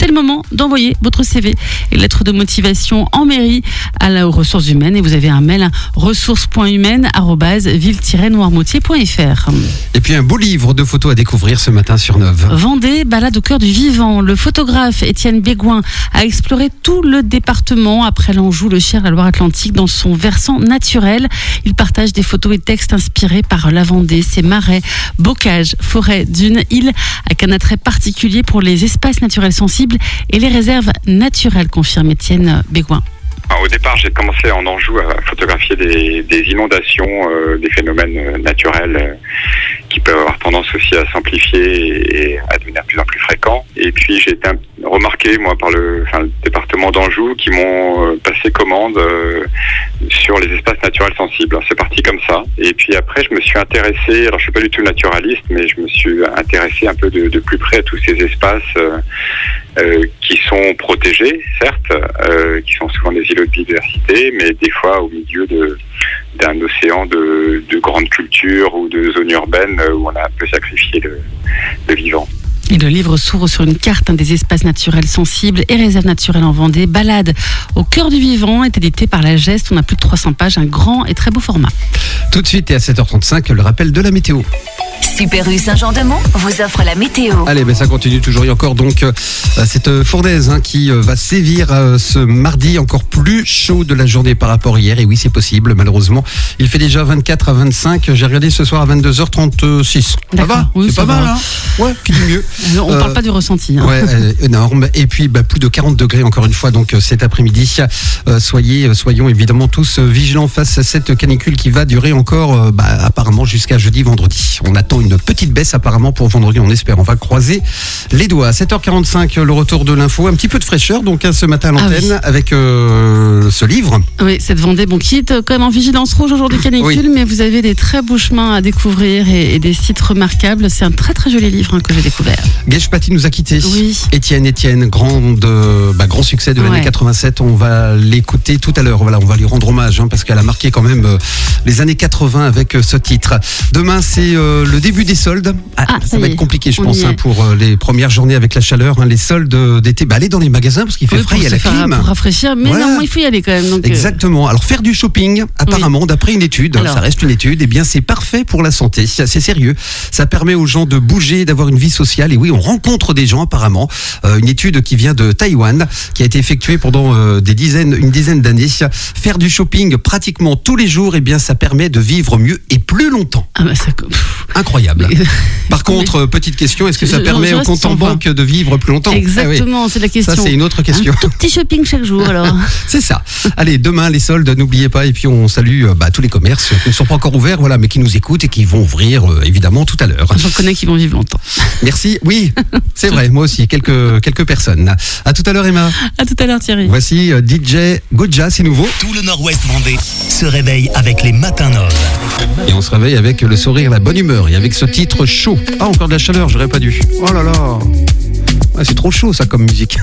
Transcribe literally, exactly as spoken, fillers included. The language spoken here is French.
c'est le moment d'envoyer votre C V et lettre de motivation en mairie à la, aux ressources humaines. Et vous avez un mail à ressources point humaines arobase ville tiret noirmoutier point f r. Et puis un beau livre de photos à découvrir ce matin sur Neuve. Vendée, balade au cœur du vivant. Le photographe Étienne Bégoin a exploré tout le département après l'Anjou, le Cher, la Loire-Atlantique dans son versant naturel. Il partage des photos et textes inspirés par la Vendée, ses marais, bocages, forêts, dunes, îles, avec un attrait particulier pour les espaces naturels sensibles et les réserves naturelles, confirme Étienne Bégoin. Alors, au départ, j'ai commencé en Anjou à photographier des, des inondations, euh, des phénomènes euh, naturels euh, qui peuvent avoir tendance aussi à s'amplifier et, et à devenir de plus en plus fréquents. Et puis j'ai été remarqué, moi, par le, enfin, le département d'Anjou qui m'ont euh, passé commande euh, sur les espaces naturels sensibles. Alors, c'est parti comme ça. Et puis après, je me suis intéressé, alors je suis pas du tout naturaliste, mais je me suis intéressé un peu de, de plus près à tous ces espaces euh, euh, qui sont protégés, certes, euh, qui sont souvent des îlots de biodiversité, mais des fois au milieu de d'un océan de, de grande culture ou de zones urbaines où on a un peu sacrifié le, le vivant. Et le livre s'ouvre sur une carte hein, des espaces naturels sensibles et réserves naturelles en Vendée. Balade au cœur du vivant est édité par la Geste. On a plus de trois cents pages, un grand et très beau format. Tout de suite et à sept heures trente-cinq, le rappel de la météo. Super U Saint-Jean-de-Mont vous offre la météo. Allez, ben ça continue toujours. Il y a encore donc euh, cette fournaise hein, qui euh, va sévir euh, ce mardi, encore plus chaud de la journée par rapport à hier. Et oui, c'est possible, malheureusement. Il fait déjà vingt-quatre à vingt-cinq. J'ai regardé ce soir à vingt-deux heures trente-six. Ça va, oui, c'est ça pas va. mal, hein. Ouais, qui dit mieux. On ne euh, parle pas du ressenti. Hein. Ouais, euh, énorme. Et puis bah, plus de quarante degrés encore une fois donc euh, cet après-midi. Euh, soyez, euh, soyons évidemment tous euh, vigilants face à cette canicule qui va durer encore euh, bah, apparemment jusqu'à jeudi, vendredi. On attend une petite baisse apparemment pour vendredi, on espère. On va croiser les doigts. sept heures quarante-cinq, le retour de l'info. Un petit peu de fraîcheur donc hein, ce matin à l'antenne ah oui. avec euh, ce livre. Oui, cette Vendée, bon, qui est quand même en vigilance rouge aujourd'hui canicule, oui. mais vous avez des très beaux chemins à découvrir et, et des sites remarquables. C'est un très très joli livre hein, que j'ai découvert. Gage Paty nous a quittés. Oui. Étienne, Étienne, grand, de, bah, grand succès de l'année ouais. quatre-vingt-sept. On va l'écouter tout à l'heure. Voilà, on va lui rendre hommage hein, parce qu'elle a marqué quand même euh, les années quatre-vingts avec euh, ce titre. Demain, c'est euh, le début des soldes. Ah, ah, ça, ça va être compliqué, je on pense, hein, pour euh, les premières journées avec la chaleur. Hein, les soldes d'été, bah, allez dans les magasins parce qu'il fait oui, frais, il y a la clim. Pour rafraîchir, mais voilà. non, il faut y aller quand même. Donc, exactement. Alors, faire du shopping, apparemment, oui. d'après une étude, Alors. ça reste une étude, eh bien, c'est parfait pour la santé. C'est, c'est sérieux. Ça permet aux gens de bouger, d'avoir une vie sociale. Et oui, on rencontre des gens, apparemment. Euh, une étude qui vient de Taïwan, qui a été effectuée pendant euh, des dizaines, une dizaine d'années. Faire du shopping pratiquement tous les jours, eh bien, ça permet de vivre mieux et plus longtemps. Ah bah ça... Incroyable. Par contre, mais... petite question, est-ce que ça je, permet je au compte en banque de vivre plus longtemps? Exactement, ah oui. c'est la question. Ça, c'est une autre question. Un tout petit shopping chaque jour, alors. C'est ça. Allez, demain, les soldes, n'oubliez pas. Et puis, on salue bah, tous les commerces qui ne sont pas encore ouverts, voilà, mais qui nous écoutent et qui vont ouvrir, euh, évidemment, tout à l'heure. J'en connais qui vont vivre longtemps. Merci. Oui, c'est vrai. Moi aussi, quelques, quelques personnes. À tout à l'heure, Emma. À tout à l'heure, Thierry. Voici euh, D J Goja, c'est nouveau. Tout le Nord-Ouest Vendée se réveille avec les matins Nord. Et on se réveille avec le sourire, la bonne humeur et avec ce titre chaud. Ah, encore de la chaleur, j'aurais pas dû. Oh là là. Ouais, c'est trop chaud, ça, comme musique.